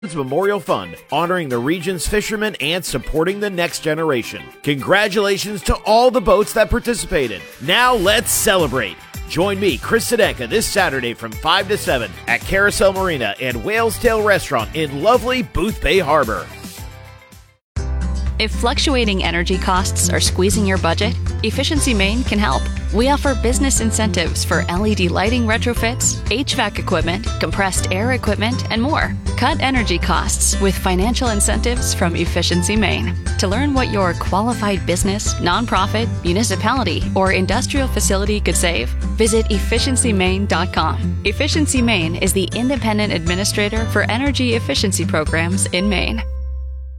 Memorial Fund, honoring the region's fishermen and supporting the next generation. Congratulations to all the boats that participated. Now let's celebrate. Join me, Chris Sedenka, this Saturday from 5 to 7 at Carousel Marina and Whale's Tail Restaurant in lovely Boothbay Harbor. If fluctuating energy costs are squeezing your budget, Efficiency Maine can help. We offer business incentives for LED lighting retrofits, HVAC equipment, compressed air equipment, and more. Cut energy costs with financial incentives from Efficiency Maine. To learn what your qualified business, nonprofit, municipality, or industrial facility could save, visit efficiencymaine.com. Efficiency Maine is the independent administrator for energy efficiency programs in Maine.